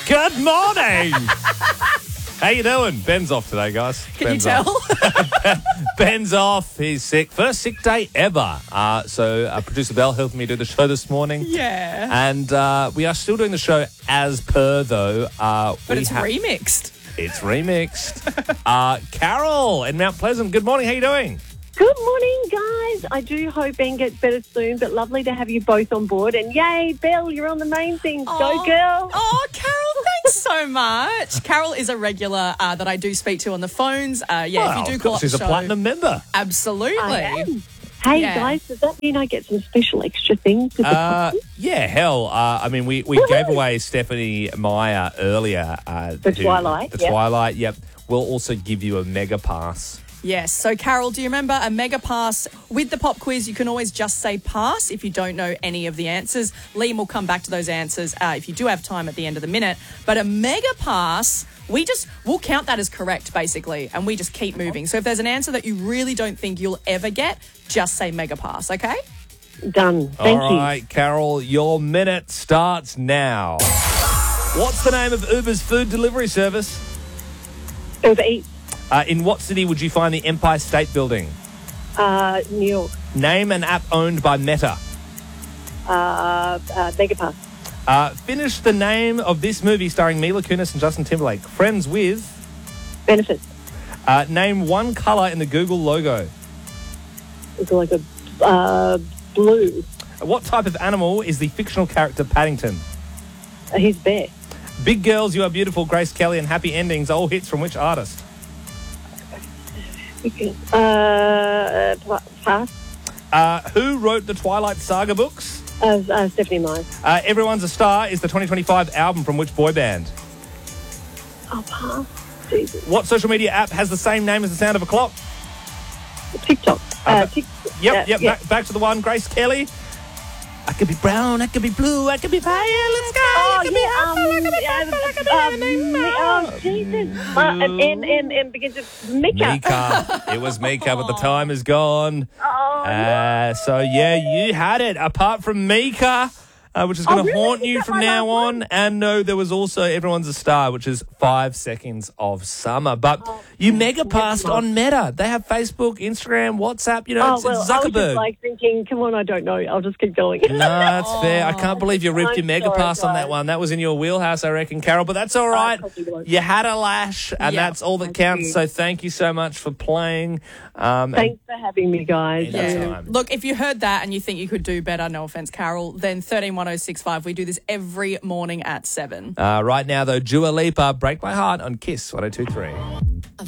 Good morning. How you doing? Ben's off today, guys. Can you tell? Ben's off. He's sick. First sick day ever. So producer Belle helped me do the show this morning. Yeah. And we are still doing the show as per, though. But it's remixed. It's remixed. Carol in Mount Pleasant. Good morning. How you doing? Good morning, guys. I do hope Ben gets better soon, but lovely to have you both on board. And yay, Belle, you're on the main thing. Go, girl. Oh, Carol, thanks so much. Carol is a regular that I do speak to on the phones. Well, if you do call up the she's show. a platinum member. Absolutely. I am. Hey, Yeah. guys, does that mean I get some special extra things? With the Yeah, hell. I mean, we gave away Stephanie Meyer earlier. Twilight, The yep. Twilight, yep. We'll also give you a mega pass. Yes. So, Carol, do you remember a mega pass? With the pop quiz, you can always just say pass if you don't know any of the answers. Liam will come back to those answers if you do have time at the end of the minute. But a mega pass, we'll count that as correct, basically, and we just keep moving. So if there's an answer that you really don't think you'll ever get, just say mega pass, okay? Done. Thank All you. right, Carol, your minute starts now. What's the name of Uber's food delivery service? Uber Eats, In what city would you find the Empire State Building? New York, Name an app owned by Meta. Megapass, Finish the name of this movie starring Mila Kunis and Justin Timberlake. Friends with. Benefits. Name one colour in the Google logo. It's like a blue. What type of animal is the fictional character Paddington? He's bear. Big Girls, You Are Beautiful, Grace Kelly and Happy Endings, all hits from which artist? Pass. Who wrote the Twilight Saga books? Stephanie Meyer. Everyone's a Star is the 2025 album from which boy band? Oh, pass. Jesus. What social media app has the same name as the sound of a clock? TikTok. Yep. Back to the one, Grace Kelly. I could be brown, I could be blue, I could be fire, let's go. I could be apple, I could be Jesus. And begins with Mika. Mika. It was Mika, but the time is gone. Oh, no. So, yeah, you had it. Apart from Mika, which is going to really? haunt Is you that from my now last on. And no, there was also Everyone's a Star, which is 5 seconds of summer. But you mega passed on Meta. They have Facebook, Instagram, WhatsApp. You know, it's I was Zuckerberg. just thinking, come on, I don't know. I'll just keep going. No, that's fair. I can't believe you ripped I'm your mega sorry, pass on that guys. one. That was in your wheelhouse, I reckon, Carol. But that's all right. probably won't. You had a lash, and Yeah. that's all that Thank counts. you. So thank you so much for playing. Thanks for having me, guys. Anytime. Look, if you heard that and you think you could do better, no offence, Carol, then 131065. We do this every morning at 7. Right now, though, Dua Lipa, Break My Heart on KISS 102.3.